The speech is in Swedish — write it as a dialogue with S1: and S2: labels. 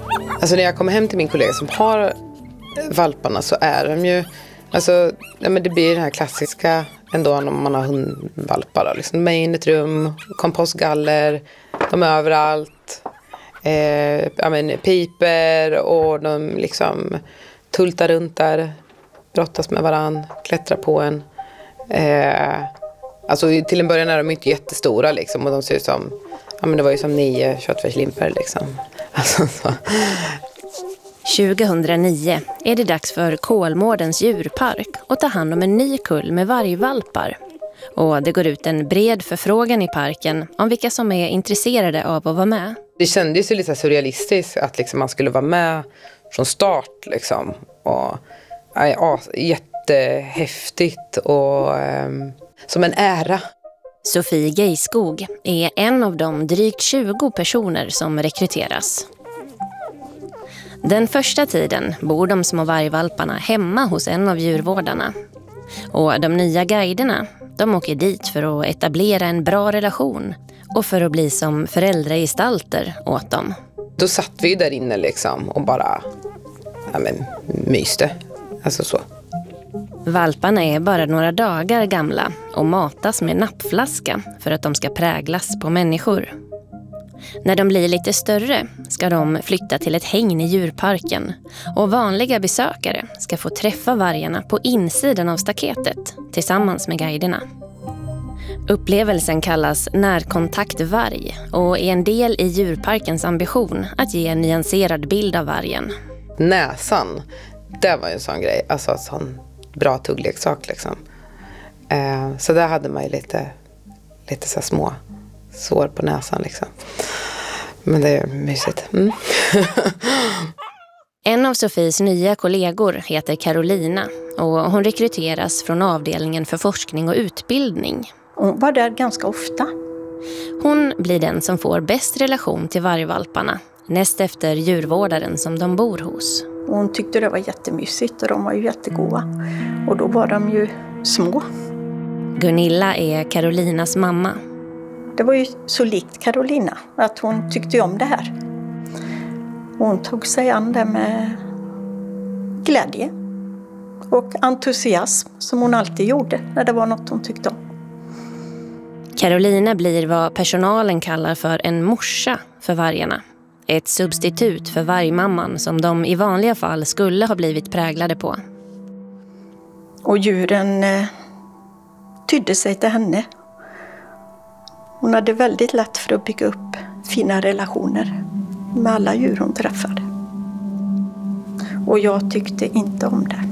S1: Alltså när jag kommer hem till min kollega som har valparna så är de ju, alltså, men det blir det här klassiska ändå om man har hundvalpar då, liksom. De är in i ett rum, kompostgaller, de är överallt, piper och de liksom tultar runt där, brottas med varann, klättrar på en. Alltså till en början är de inte jättestora liksom, och de ser ut som, det var ju som 9 köttfärslimper liksom. Alltså så.
S2: 2009 är det dags för Kolmårdens djurpark att ta hand om en ny kull med vargvalpar. Och det går ut en bred förfrågan i parken om vilka som är intresserade av att vara med.
S1: Det kändes ju lite surrealistiskt att liksom man skulle vara med från start liksom. Och jättehäftigt och som en ära.
S2: Sofie Geiskog är en av de drygt 20 personer som rekryteras. Den första tiden bor de små vargvalparna hemma hos en av djurvårdarna. Och de nya guiderna, de åker dit för att etablera en bra relation och för att bli som föräldragestalter åt dem.
S1: Då satt vi där inne liksom och bara myste. Alltså så.
S2: Valparna är bara några dagar gamla och matas med nappflaska för att de ska präglas på människor. När de blir lite större ska de flytta till ett hägn i djurparken och vanliga besökare ska få träffa vargarna på insidan av staketet tillsammans med guiderna. Upplevelsen kallas närkontaktvarg och är en del i djurparkens ambition att ge en nyanserad bild av vargen.
S1: Näsan, det var ju en sån grej, alltså en sån bra tuggleksak liksom. Så där hade man ju lite så små sår på näsan liksom. Men det är mysigt. Mm.
S2: En av Sofies nya kollegor heter Carolina och hon rekryteras från avdelningen för forskning och utbildning.
S3: Hon var där ganska ofta.
S2: Hon blir den som får bäst relation till vargvalparna, näst efter djurvårdaren som de bor hos.
S3: Hon tyckte det var jättemysigt och de var ju jättegoda. Och då var de ju små.
S2: Gunilla är Carolinas mamma.
S3: Det var ju så likt Carolina att hon tyckte om det här. Hon tog sig an det med glädje och entusiasm som hon alltid gjorde när det var något hon tyckte om.
S2: Carolina blir vad personalen kallar för en morsa för vargarna. Ett substitut för vargmamman som de i vanliga fall skulle ha blivit präglade på.
S3: Och djuren tydde sig till henne. Hon hade väldigt lätt för att bygga upp fina relationer med alla djur hon träffade. Och jag tyckte inte om det.